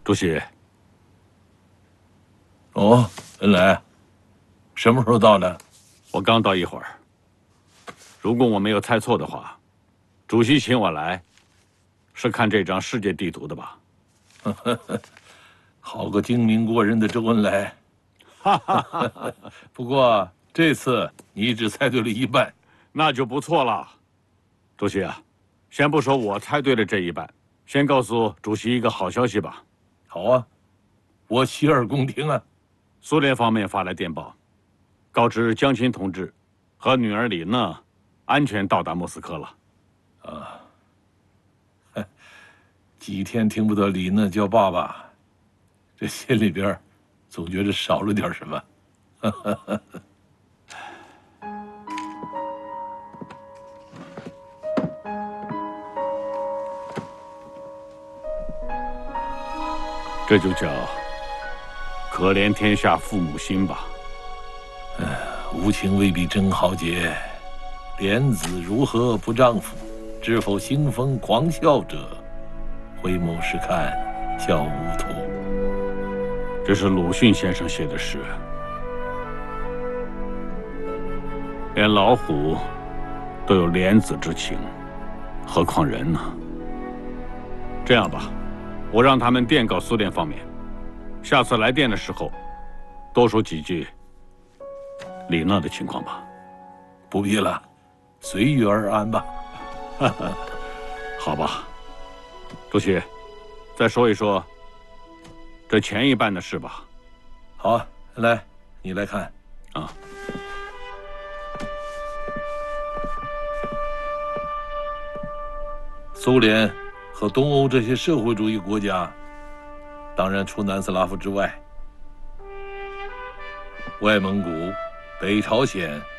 主席。 哦，恩来，什么时候到的？ 我刚到一会儿。如果我没有猜错的话，主席请我来，是看这张世界地图的吧？ 好个精明过人的周恩来！ 哈哈哈。 不过这次你只猜对了一半， 那就不错了。主席啊，先不说我猜对了这一半，先告诉主席一个好消息吧。 好啊，我洗耳恭听啊。 苏联方面发来电报，告知江青同志和女儿李娜安全到达莫斯科了。 几天听不到李娜叫爸爸，这心里边总觉得少了点什么。 这就叫可怜天下父母心吧。 无情未必真豪杰，莲子如何不丈夫？知否兴风狂笑者，回眸时看笑无图。 这是鲁迅先生写的诗，连老虎都有莲子之情，何况人呢？这样吧，我让他们电告苏联方面，下次来电的时候，多说几句李娜的情况吧。 不必了，随遇而安吧。 好吧，主席，再说一说这前一半的事吧。 好啊，来，你来看啊。 苏联和东欧这些社会主义国家，当然除南斯拉夫之外，外蒙古、北朝鲜、